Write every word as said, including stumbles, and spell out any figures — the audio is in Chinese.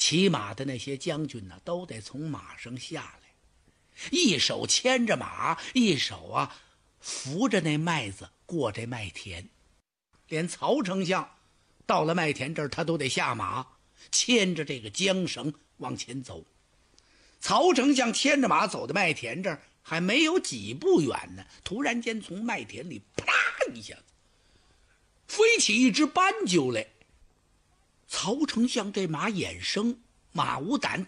骑马的那些将军呢，都得从马上下来，一手牵着马，一手啊扶着那麦子过这麦田。连曹丞相到了麦田这儿，他都得下马，牵着这个缰绳往前走。曹丞相牵着马走到麦田这儿，还没有几步远呢，突然间从麦田里啪一下子飞起一只斑鸠来。曹丞相这马眼生，马无胆，